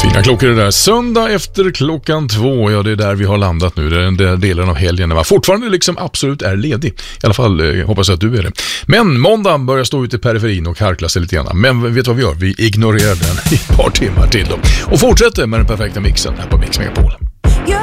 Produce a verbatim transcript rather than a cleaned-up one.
Fina klockor det där. Söndag efter klockan två. Ja, det är där vi har landat nu. Det är den där delen av helgen när man fortfarande liksom absolut är ledig. I alla fall eh, hoppas jag att du är det. Men måndagen börjar stå ute i periferin och harkla sig lite grann. Men vet du vad vi gör? Vi ignorerar den i ett par timmar till då. Och fortsätter med den perfekta mixen här på Mix Megapol.